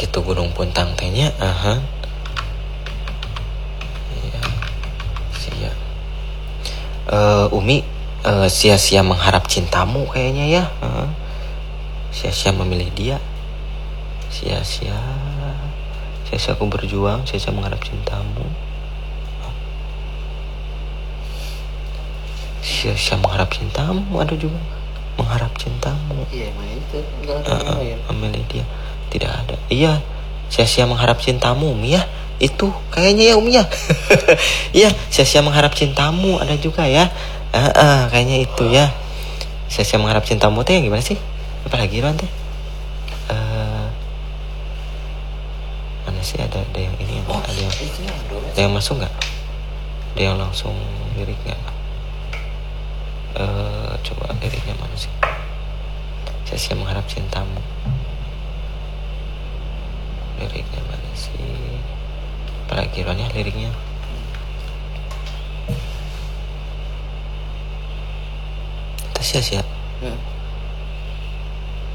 gitu gunung puntang tehnya. Aha. Iya. Sia. Umi sia-sia mengharap cintamu kayaknya ya. Sia-sia memilih dia. Sia-sia aku berjuang, sia-sia mengharap cintamu. Sia-sia mengharap cintamu, ada juga mengharap cintamu. Iya, emang itu enggak ada ya. Memilih dia tidak ada. Iya, sia-sia mengharap cintamu, Umi ya. Itu kayaknya ya Umi ya. Iya, sia-sia mengharap cintamu ada juga ya. Kayaknya itu ya. Sia-sia mengharap cintamu teh gimana sih? Apa lagi Ron teh? Mana sih ada yang ini yang ada yang masuk nggak? Ada yang langsung lirik nggak? Coba liriknya mana sih? Sia-sia mengharap cintamu. Liriknya mana sih? Apalagi Ron ya liriknya? Itu sia-sia.